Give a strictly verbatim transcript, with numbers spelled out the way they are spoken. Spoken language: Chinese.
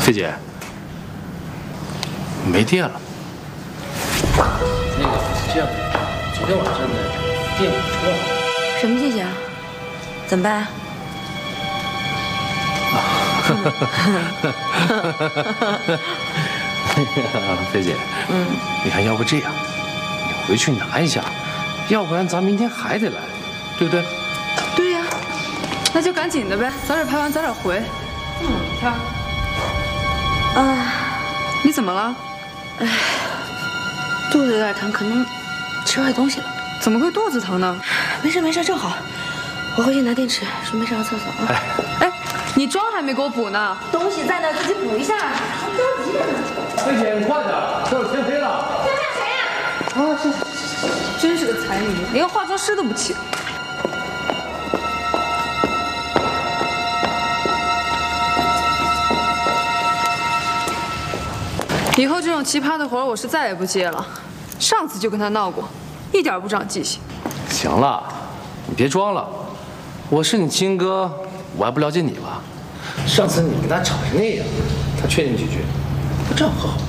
菲姐，没电了。 那个是这样的，昨天晚上呢，电我断了。 什么姐姐啊？怎么办啊？ 菲姐，嗯，你看，要不这样，你回去拿一下，要不然咱明天还得来，对不对？ 对呀，那就赶紧的呗，早点拍完早点回。嗯，跳。啊，你怎么了？ 哎，肚子有点疼，可能吃坏东西了。 怎么会肚子疼呢？ 没事没事，正好，我回去拿电池，顺便上个厕所啊。 哎，你妆还没给我补呢。 东西在那，自己补一下，还着急着呢。 菲姐，你快点，这会儿天黑了。 天黑谁呀？ 啊，是是是，真是个财迷，连个化妆师都不请。以后这种奇葩的活我是再也不接了。上次就跟他闹过，一点不长记性。 行了，你别装了，我是你亲哥，我还不了解你吧？上次你跟他吵成那样，他劝你几句，不这样和好。